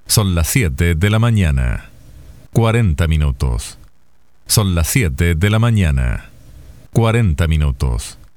Son las 7 de la mañana. 40 minutos. Son las 7 de la mañana. 40 minutos.